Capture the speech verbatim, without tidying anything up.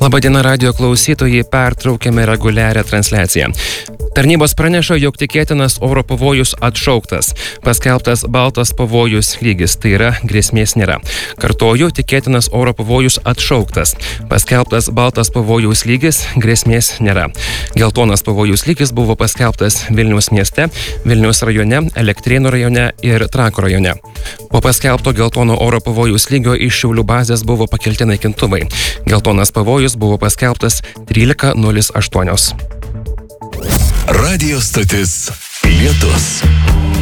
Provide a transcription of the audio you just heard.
Labadiena radio klausytojai, pertraukėme reguliarią transliaciją. Tarnybos praneša, jog tikėtinas oro pavojus atšauktas. Paskelbtas baltas pavojus lygis, tai yra grėsmės nėra. Kartoju, tikėtinas oro pavojus atšauktas. Paskelbtas baltas pavojus lygis, grėsmės nėra. Geltonas pavojus lygis buvo paskelbtas Vilniaus mieste, Vilniaus rajone, Elektrėnų rajone ir Trakų rajone. Po paskelbto geltono oro pavojus lygio iš Šiaulių bazės buvo pakelti naikintuvai. Geltonas pavojus buvo paskelbtas trylika nulis aštuoni. Radio stotis Lietus.